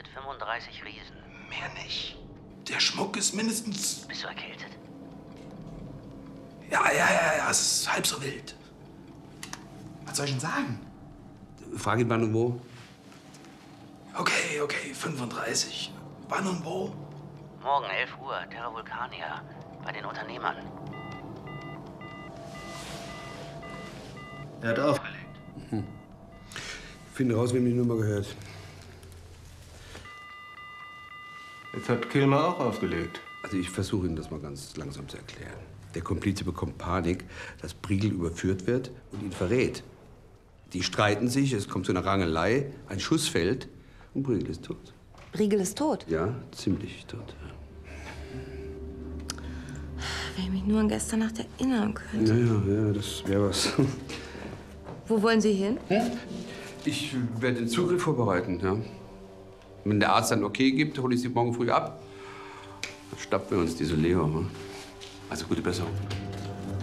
35 Riesen. Mehr nicht. Der Schmuck ist mindestens... Bist du erkältet? Ja, es ist halb so wild. Was soll ich denn sagen? Frag ihn wann und wo. Okay, 35. Wann und wo? Morgen 11 Uhr, Terra Vulcania, bei den Unternehmern. Er hat aufgelegt. Finde raus, wem die Nummer gehört. Jetzt hat Kilmer auch aufgelegt. Also ich versuche Ihnen das mal ganz langsam zu erklären. Der Komplize bekommt Panik, dass Briegel überführt wird und ihn verrät. Die streiten sich, es kommt zu einer Rangelei, ein Schuss fällt und Briegel ist tot. Briegel ist tot? Ja, ziemlich tot. Wenn ich mich nur an gestern Nacht erinnern könnte. Ja, das wäre was. Wo wollen Sie hin? Ich werde den Zugriff vorbereiten, ja. Wenn der Arzt dann okay gibt, hole ich Sie morgen früh ab. Dann schnappen wir uns diese Leo. Also gute Besserung.